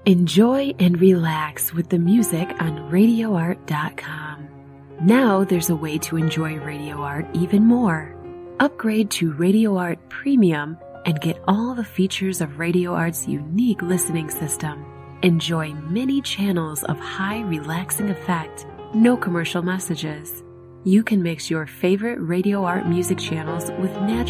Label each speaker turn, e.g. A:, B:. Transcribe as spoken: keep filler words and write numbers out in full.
A: Enjoy and relax with the music on radio art dot com. Now there's a way to enjoy Radio Art even more. Upgrade to Radio Art Premium and get all the features of Radio Art's unique listening system. Enjoy many channels of high relaxing effect, no commercial messages. You can mix your favorite Radio Art music channels with natural